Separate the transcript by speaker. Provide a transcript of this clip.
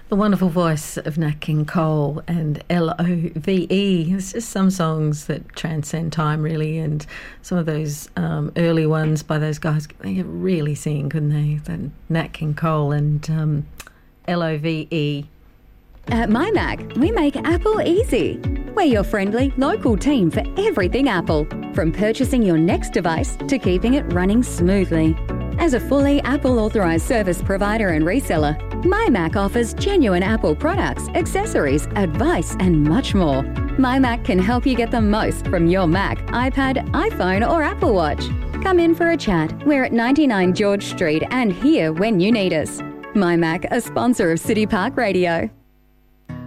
Speaker 1: The wonderful voice of Nat King Cole and Love. It's just some songs that transcend time, really, and some of those early ones by those guys, they could really sing, couldn't they? The Nat King Cole and Love.
Speaker 2: At MyMac, we make Apple easy. We're your friendly, local team for everything Apple, from purchasing your next device to keeping it running smoothly. As a fully Apple-authorised service provider and reseller, MyMac offers genuine Apple products, accessories, advice and much more. MyMac can help you get the most from your Mac, iPad, iPhone or Apple Watch. Come in for a chat. We're at 99 George Street and here when you need us. MyMac, a sponsor of City Park Radio.